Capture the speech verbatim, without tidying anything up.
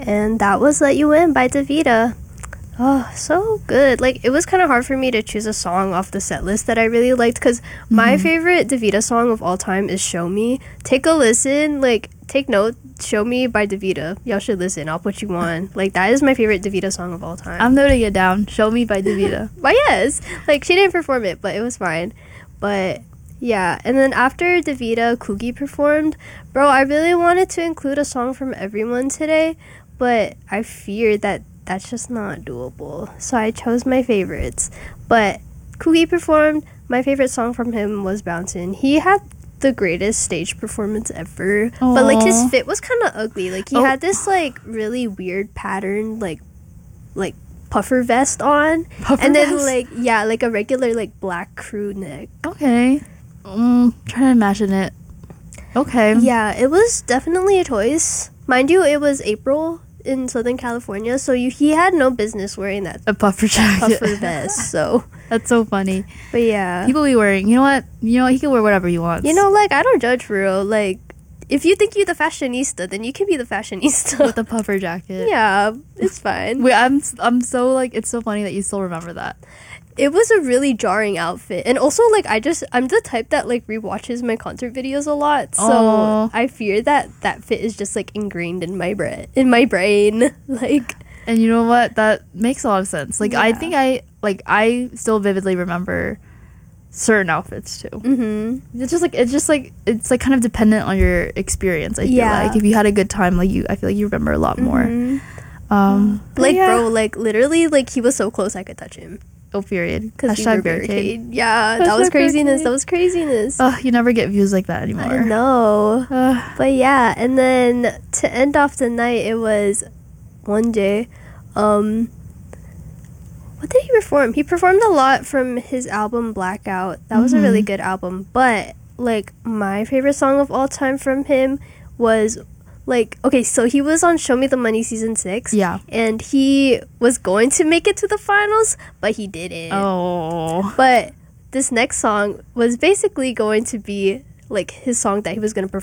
And that was Let You In by Davida. Oh, so good. Like, it was kind of hard for me to choose a song off the set list that I really liked, because mm-hmm. my favorite Davida song of all time is Show Me. Take a listen. Like, take note. Show Me by Davida. Y'all should listen. I'll put you on. Like, that is my favorite Davida song of all time. I'm noting it down. Show Me by Davida. But yes. Like, she didn't perform it, but it was fine. But yeah. And then after Davida, Coogie performed. Bro, I really wanted to include a song from Everyone today, but I feared that that's just not doable. So I chose my favorites. But Coogie performed. My favorite song from him was Bouncin'. He had the greatest stage performance ever. Aww. But like his fit was kind of ugly. Like he oh. had this like really weird pattern, like like puffer vest on. Puffer and then vest? like yeah, like a regular like black crew neck. Okay. Um, trying to imagine it. Okay. Yeah, it was definitely a choice. Mind you, it was April in Southern California, so you, he had no business wearing that a puffer jacket, puffer vest. So that's so funny. But yeah, people be wearing. You know what? You know he can wear whatever he wants. You know, like I don't judge for real. Like if you think you're the fashionista, then you can be the fashionista with a puffer jacket. Yeah, it's fine. Wait, I'm I'm so like it's so funny that you still remember that. It was a really jarring outfit, and also like I just I'm the type that like rewatches my concert videos a lot, so Aww. I fear that that fit is just like ingrained in my brain in my brain like. And you know what, that makes a lot of sense. Like yeah. I think I like I still vividly remember certain outfits too. Mm-hmm. It's just like it's just like it's like kind of dependent on your experience. I feel yeah. like if you had a good time, like you I feel like you remember a lot more. Mm-hmm. Um, like yeah. bro, like literally, like he was so close I could touch him. Oh, period. Because we were barricade. Yeah, that was craziness. That was craziness. Oh, you never get views like that anymore. I know. Uh, but yeah, and then to end off the night, it was one day. Um, what did he perform? He performed a lot from his album Blackout. That was mm-hmm. a really good album. But like my favorite song of all time from him was. Like, okay, so he was on Show Me the Money season six. Yeah. And he was going to make it to the finals, but he didn't. Oh. But this next song was basically going to be, like, his song that he was going to perform